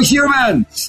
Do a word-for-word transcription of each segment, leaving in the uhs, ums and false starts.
humans!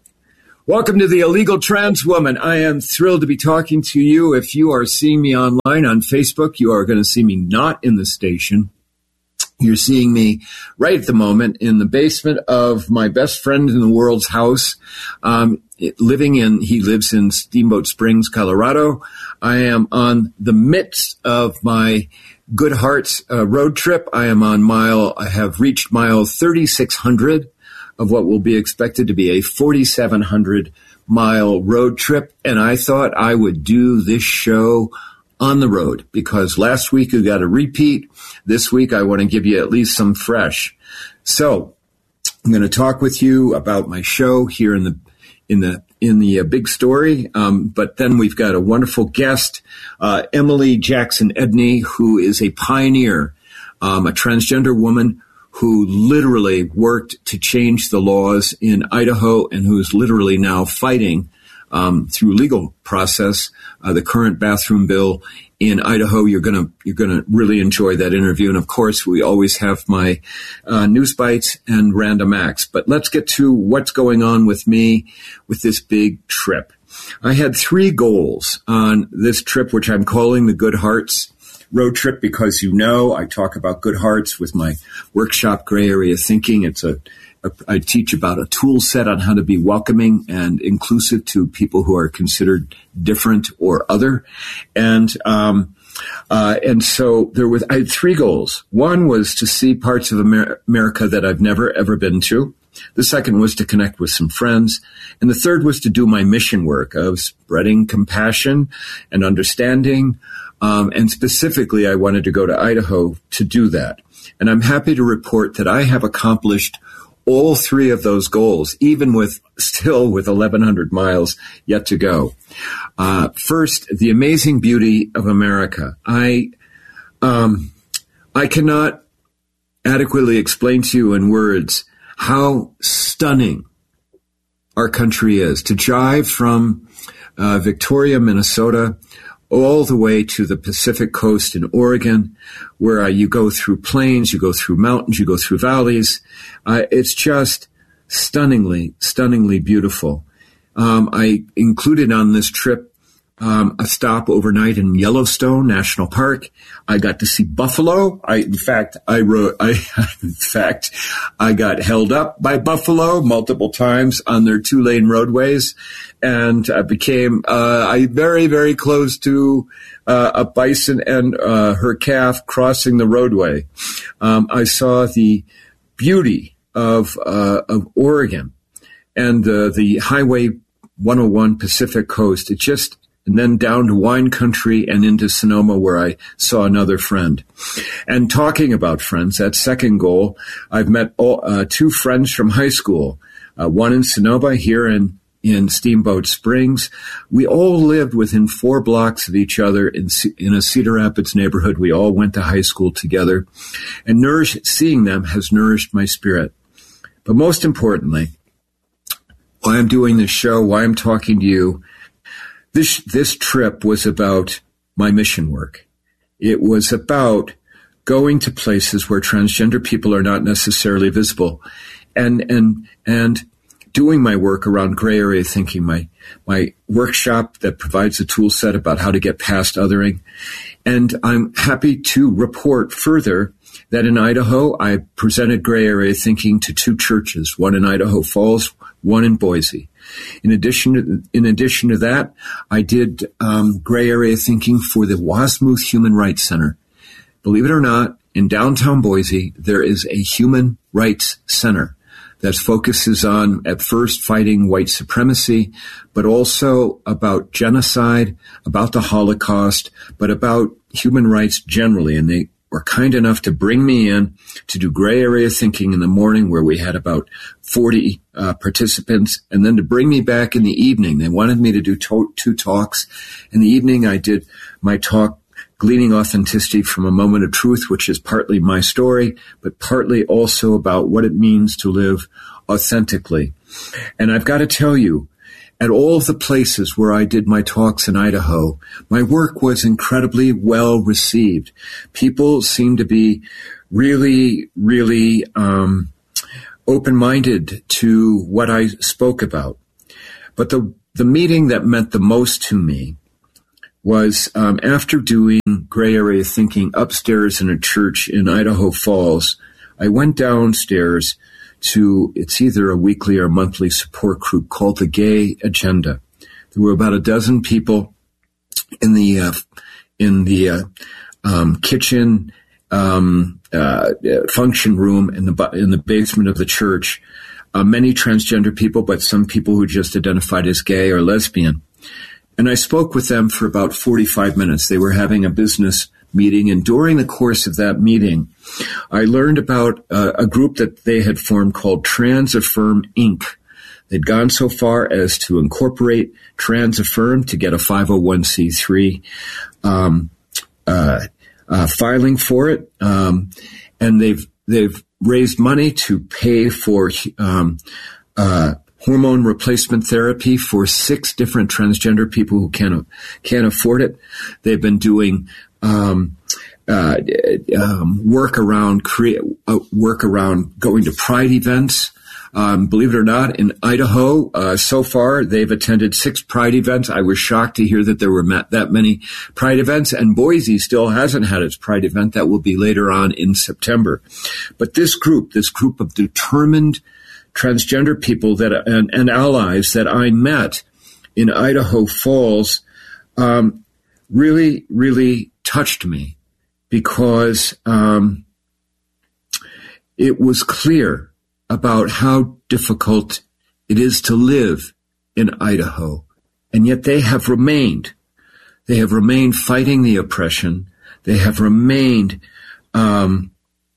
Welcome to the Illegal Trans Woman. I am thrilled to be talking to you. If you are seeing me online on Facebook, you are going to see me not in the station. You're seeing me right at the moment in the basement of my best friend in the world's house, um, living in, he lives in Steamboat Springs, Colorado. I am on the midst of my Good Hearts uh, road trip. I am on mile, I have reached mile thirty-six hundred of what will be expected to be a forty-seven hundred mile road trip. And I thought I would do this show on the road because last week we got a repeat. This week I want to give you at least some fresh. So I'm going to talk with you about my show here in the in the in the uh, big story. Um, but then we've got a wonderful guest, uh, Emily Jackson Edney, who is a pioneer, um, a transgender woman who literally worked to change the laws in Idaho and who is literally now fighting um, through legal process uh, the current bathroom bill in Idaho. You're gonna you're gonna really enjoy that interview, and of course, we always have my uh, news bites and random acts. But let's get to what's going on with me with this big trip. I had three goals on this trip, which I'm calling the Good Hearts road trip, because you know I talk about Good Hearts with my workshop, Gray Area Thinking. It's a, a I teach about a tool set on how to be welcoming and inclusive to people who are considered different or other. And um, uh, and so there was I had three goals. One was to see parts of Amer- America that I've never ever been to. The second was to connect with some friends. And the third was to do my mission work of spreading compassion and understanding. Um, and specifically, I wanted to go to Idaho to do that. And I'm happy to report that I have accomplished all three of those goals, even with still with eleven hundred miles yet to go. Uh, first, the amazing beauty of America. I, um, I cannot adequately explain to you in words how stunning our country is. To drive from uh, Victoria, Minnesota, all the way to the Pacific coast in Oregon, where uh, you go through plains, you go through mountains, you go through valleys. Uh, it's just stunningly, stunningly beautiful. Um, I included on this trip um, a stop overnight in Yellowstone National Park. I got to see buffalo. I, in fact, I wrote, I, in fact, I got held up by buffalo multiple times on their two lane roadways. And I became, uh, I very, very close to, uh, a bison and, uh, her calf crossing the roadway. Um, I saw the beauty of, uh, of Oregon and, uh, the Highway one oh one Pacific Coast. It just, and then down to wine country and into Sonoma, where I saw another friend. And talking about friends, that second goal, I've met all, uh, two friends from high school, uh, one in Sonoma, here in, in Steamboat Springs. We all lived within four blocks of each other in, in a Cedar Rapids neighborhood. We all went to high school together, and nourish, seeing them has nourished my spirit. But most importantly, why I'm doing this show, why I'm talking to you, This this trip was about my mission work. It was about going to places where transgender people are not necessarily visible, and and and doing my work around Gray Area Thinking, my my workshop that provides a tool set about how to get past othering. And I'm happy to report further that in Idaho, I presented Gray Area Thinking to two churches, one in Idaho Falls, one in Boise. In addition to, in addition to that, I did um, Gray Area Thinking for the Wasmuth Human Rights Center. Believe it or not, in downtown Boise, there is a human rights center that focuses on, at first, fighting white supremacy, but also about genocide, about the Holocaust, but about human rights generally. And they were kind enough to bring me in to do Gray Area Thinking in the morning, where we had about forty uh, participants, and then to bring me back in the evening. They wanted me to do to- two talks. In the evening, I did my talk, Gleaning Authenticity from a Moment of Truth, which is partly my story, but partly also about what it means to live authentically. And I've got to tell you, at all of the places where I did my talks in Idaho, my work was incredibly well received. People seemed to be really, really um, open-minded to what I spoke about. But the, the meeting that meant the most to me was um, after doing gray area thinking upstairs in a church in Idaho Falls, I went downstairs to, it's either a weekly or monthly support group called the Gay Agenda. There were about a dozen people in the uh, in the uh, um, kitchen um, uh, function room in the in the basement of the church. Uh, many transgender people, but some people who just identified as gay or lesbian. And I spoke with them for about forty-five minutes. They were having a business meeting, and during the course of that meeting, I learned about uh, a group that they had formed called Trans Affirm Incorporated. They'd gone so far as to incorporate Trans Affirm to get a five oh one c three um, uh, uh, filing for it, um, and they've they've raised money to pay for um, uh, hormone replacement therapy for six different transgender people who can't can't afford it. They've been doing um, uh, um, work around create uh, work around going to Pride events. Um, believe it or not, in Idaho, uh, so far they've attended six Pride events. I was shocked to hear that there were ma- that many Pride events, and Boise still hasn't had its Pride event. That will be later on in September. But this group, this group of determined transgender people that and, and allies that I met in Idaho Falls, um, really, really touched me because um, it was clear about how difficult it is to live in Idaho. And yet they have remained. They have remained fighting the oppression. They have remained um,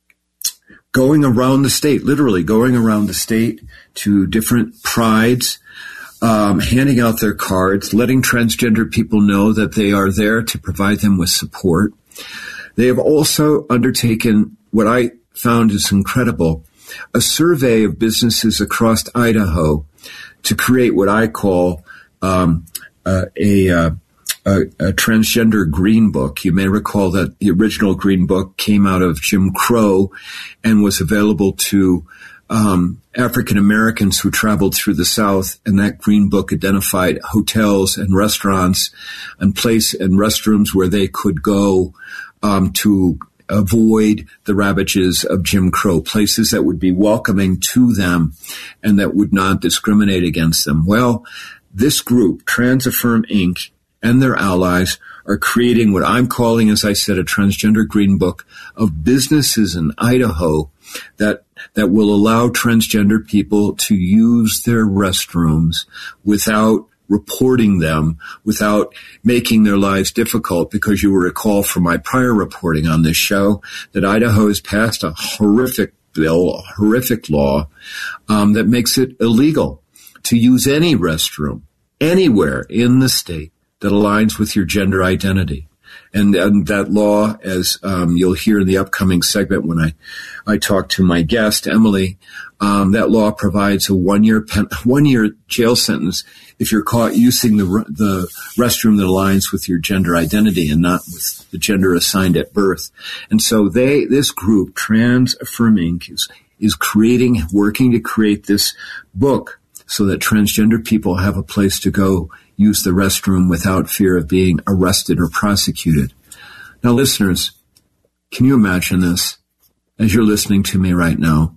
going around the state, literally going around the state to different prides, um, handing out their cards, letting transgender people know that they are there to provide them with support. They have also undertaken what I found is incredible, a survey of businesses across Idaho to create what I call um, uh, a, uh, a, a transgender green book. You may recall that the original green book came out of Jim Crow and was available to um, African Americans who traveled through the South, and that green book identified hotels and restaurants and place and restrooms where they could go um, to avoid the ravages of Jim Crow, places that would be welcoming to them and that would not discriminate against them. Well, this group, Trans Affirm Incorporated, and their allies are creating what I'm calling, as I said, a transgender green book of businesses in Idaho that that will allow transgender people to use their restrooms without reporting them, without making their lives difficult, because you will recall from my prior reporting on this show that Idaho has passed a horrific bill, a horrific law um, that makes it illegal to use any restroom anywhere in the state that aligns with your gender identity. And, and that law, as um, you'll hear in the upcoming segment when I, I talk to my guest, Emily, um, that law provides a one-year pen, one-year jail sentence if you're caught using the the restroom that aligns with your gender identity and not with the gender assigned at birth. And so they, this group, Trans Affirm Incorporated, is, is creating, working to create this book so that transgender people have a place to go use the restroom without fear of being arrested or prosecuted. Now, listeners, can you imagine this as you're listening to me right now?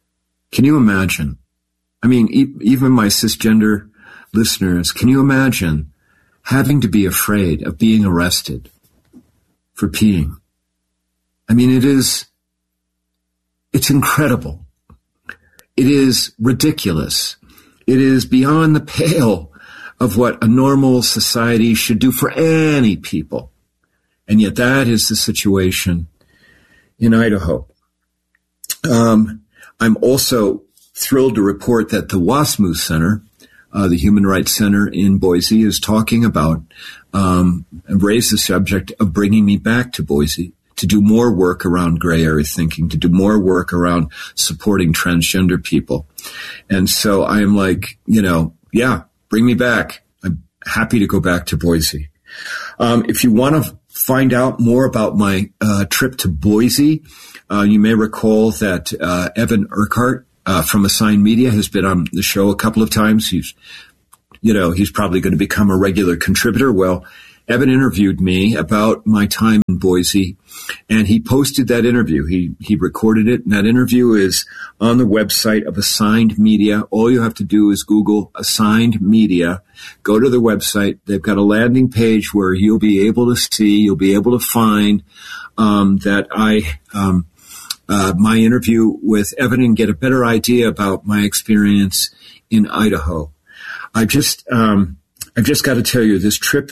Can you imagine? I mean, e- even my cisgender listeners, can you imagine having to be afraid of being arrested for peeing? I mean, it is, it's incredible. It is ridiculous. It is beyond the pale of what a normal society should do for any people. And yet that is the situation in Idaho. Um, I'm also thrilled to report that the Wasmuth Center, uh, the Human Rights Center in Boise, is talking about um, and raised the subject of bringing me back to Boise to do more work around gray area thinking, to do more work around supporting transgender people. And so I am like, you know, yeah, bring me back. I'm happy to go back to Boise. Um, if you want to find out more about my uh, trip to Boise, uh, you may recall that uh, Evan Urquhart uh, from Assigned Media has been on the show a couple of times. He's, you know, he's probably going to become a regular contributor. Well, Evan interviewed me about my time in Boise, and he posted that interview. He he recorded it, and that interview is on the website of Assigned Media. All you have to do is Google Assigned Media. Go to the website. They've got a landing page where you'll be able to see, you'll be able to find um, that I um, uh, my interview with Evan and get a better idea about my experience in Idaho. I just um, I've just got to tell you, this trip